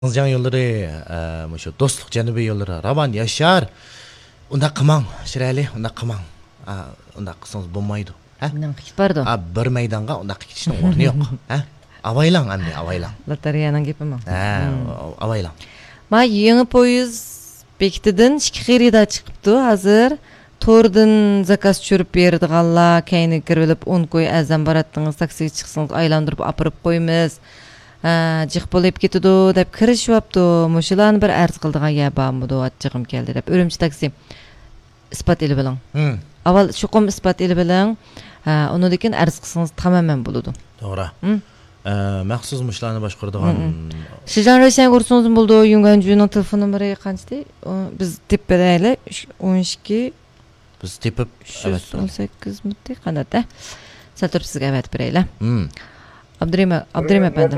Jan yolları, şu dostluk Janubiy yolları, ravan yaşar. Onda qımang, şirali, onda qımang. Onda qısınız bulmaydı. Nang bardo. Bir maydanga onda ketishning o'rni yo'q. Avaylang endi, avaylang. Lotereyaning gapimi. Avaylang. Ma yangi poyez bektidan ikki xerida chiqibdi hozir. Tordan zakaz tushirib berdiganlar, kayni kirib 10 qo'y azam baratdingiz, taksiga chiqsangiz aylantirib apirib qo'ymiz. Jiq bo'lib ketdi deb kirishyapti. Mushularni bir arz qildigan ya bormidi, achchig'im keldi deb. Urumchi taksi isbot eli bilan. Avval shuqum isbot eli bilan, undan keyin arz qilsangiz tamamen bo'ladi. To'g'ri. Maxsus mushlarni boshqaradigan. Sizdan rashan ko'rsangiz bo'ldi, Yunganjuning telefon nomeri qanchdi? Biz deb beraylik. 12 biz tepib 18 mitti qanday? Saturib sizga aytib beraylik. Abdurrahim efendim.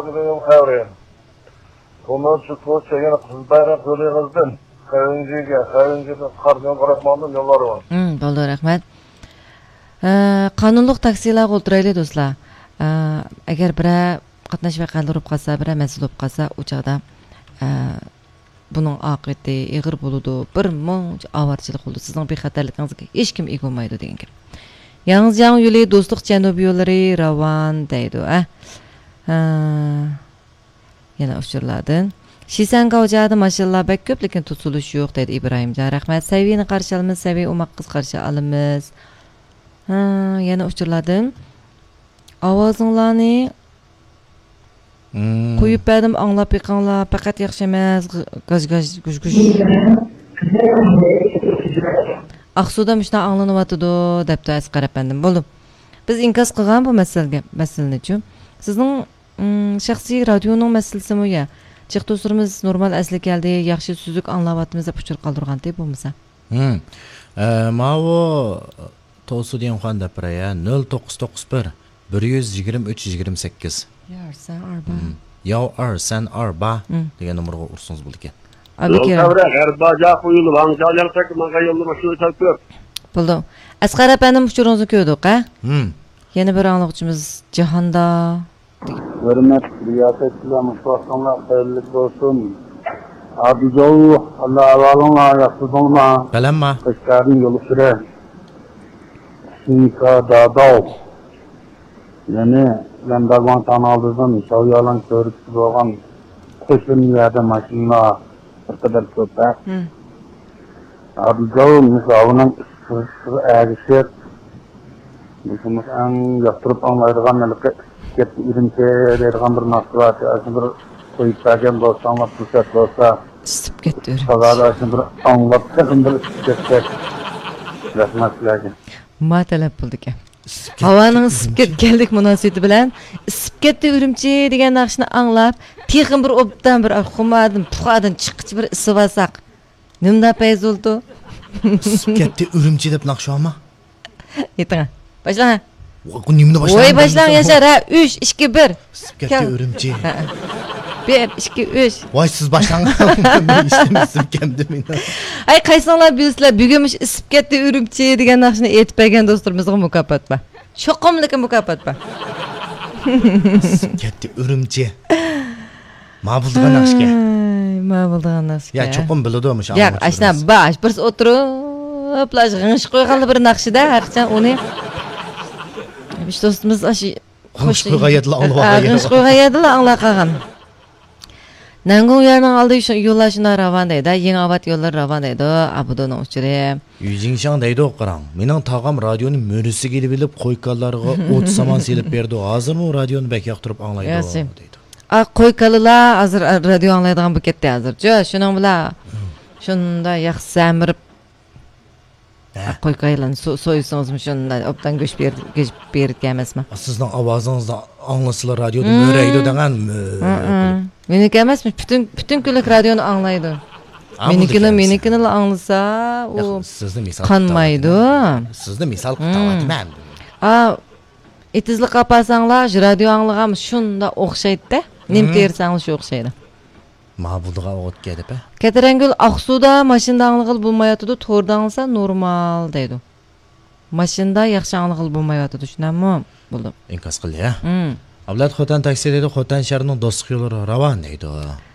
Ondan sonra yana kız bayrak söyleyemezdim. Kayıncı'da kardiyon bırakmadım yolları var. Bo'ldi, rahmat. Qonunliq taksilar o'tiraylik do'stlar. Agar bira qatnashmay qoldirib qolsa, bira mas'ul bo'lib qolsa, u chaqda buning oqibati ig'ir bo'ladi. Bir muncha avarchilik bo'ladi. Sizning bexatarligingizga hech kim egolmaydi degan gap. Yalnız yan yolu dostluk Janubiy yo'llari ravan deydi. Yana uçurladın. Şisanqa o'jadi mashallah bak ko'p, lekin tutuluş yo'q deydi İbrahimjon. Rahmat. Saviyani qarshi olamiz, saviy umaq qiz qarshi olamiz. Yana uçurladın. Ovozinglarni qo'yib berdim, anglab yiqinglar, faqat yaxshi emas, gaj guj. Aqsuda müşna anlanyaptı depdi Asqar efendim. Bo'ldi. Biz inkos qilgan bu masalani-chi. Sizning shaxsiy radioning masalasimi ya? Chiq do'stlarimiz normal asli keldi, yaxshi suzuk anglayapmiz deb uchur qoldirganda bo'lmasa. Mavo to'su degan xonda piraya 0991 123 28. Yarsan arba. Yarsan arba degan nomerga ursangiz bo'lar ekan. Bo'ldi. Asqar efendim uchuringizni ko'rdik, Yana bir anlıqçımız Cihanda. Hürmet, riyasetler, Mustafa'nlar, hayırlık olsun. Abicav, Allah avalına, yaksızına. Belenme. Kışkarın yolu süre. Sinka dadav. Yani, ben dağman tanaldızım, şavyalan körüksüz olan kuşun yerde maşinla bir kadar köpek. Abicav, misavının əgişir. Bizim en yaptırıp anlayırgan melikə Ketdi irimçe dergan bir nasıvat, aslında bir koyup vergen olsa, anlap fırsat olsa. Sıp ketdi. Sağada aslında bir anlap, bir sıp Rahmetlerce. Ma talep bulduk ya. Havanın sıp geldik münasebeti bilen. Sıp ketdi ürümçi degen naqshni anglap, texin bir obdan bir xumadın, puxadın chiqich bir isivasak. Nimda payz oldu? Sıp ketdi ürümçi deb naqsh ama. Yeting. Başla. Nimni başla. Oy başlang Yaşar ha. 3 2 1. Sıp ketdi ürümçi. 1 2 3. Voy siz başlang. Sıp ketdi men. Ay qaysanlar bilsizlar, bugünmüş isip ketdi ürümçi degan naqshni aytib bergan do'stlarimizga mukofot bor. Cho'qimlikka mukofot bor. Sıp ketdi ürümçi. Ma buldigan naqshga. Ma buldigan naqshga. Ya cho'qim biladi o'sha. Yo'q, ashna bash bir o'tirib, plash g'ingsh qo'ygan bir naqshida, haqcan uni Biz dostumuz aşı hoş qo'yaydilar, anglab hoş qo'yaydilar, anglab qolgan. Nangon yerning oldi yo'llashini ravan deydi, yangi avat yo'llar ravan deydi, abudoni uchiri. Yujingshan deydi qarang. Mening tog'am radioning mo'risi kelib bilib qo'ykanlarga o't saman selib berdi. Hozirmi radioni bak yoqtirib anglaydi deydi. Qo'ykanlar hozir radio anglaydigan bu ketdi hozirchi. Shuning bilan shunda yaxshi samirib qo'yqaylan so'ysangiz shunday obdan go'sh bergan emasmi? Sizning ovozingizda anglasizlar radioda mo'raydi degan. Meniki emasmi? Bütün kunlik radioni anglaydi. Menikini anglasa, u sizni misol qanmaydi. Sizni misol qilib Etizlik qapasanglar, radio anglagan shunda o'xshaydi-da. Nim tersanglar shu o'xshaydi. Mabulduğa oğut gedip Keterengül Aqsuda maşinda anlıqıl bulmayatıdı, torda anılsa normal deydi. Maşinda yaxşı anlıqıl bulmayatıdı, şunanmı? Buldum. İnkas qil ya. Avlad Xotan taksi deydi, Xotan şəhərinin dostluq yolu ravan deydi.